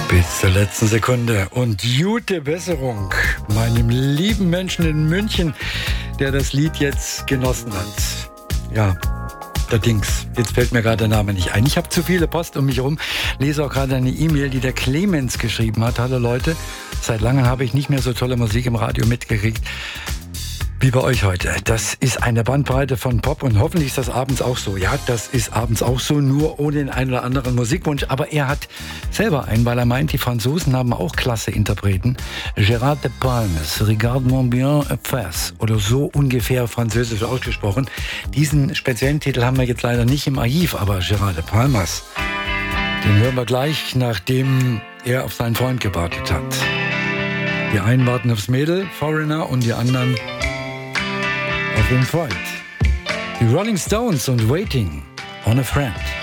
Bis zur letzten Sekunde und gute Besserung meinem lieben Menschen in München, der das Lied jetzt genossen hat. Ja, der Dings. Jetzt fällt mir gerade der Name nicht ein. Ich habe zu viele Post um mich herum. Lese auch gerade eine E-Mail, die der Clemens geschrieben hat. Hallo Leute, seit langem habe ich nicht mehr so tolle Musik im Radio mitgekriegt wie bei euch heute. Das ist eine Bandbreite von Pop und hoffentlich ist das abends auch so. Ja, das ist abends auch so, nur ohne den einen oder anderen Musikwunsch. Aber er hat selber einen, weil er meint, die Franzosen haben auch klasse Interpreten. Gérard Depardieu, Regarde-moi bien face oder so ungefähr französisch ausgesprochen. Diesen speziellen Titel haben wir jetzt leider nicht im Archiv, aber Gérard Depardieu, den hören wir gleich, nachdem er auf seinen Freund gewartet hat. Die einen warten aufs Mädel, Foreigner, und die anderen auf den Freund. Die Rolling Stones und Waiting on a Friend.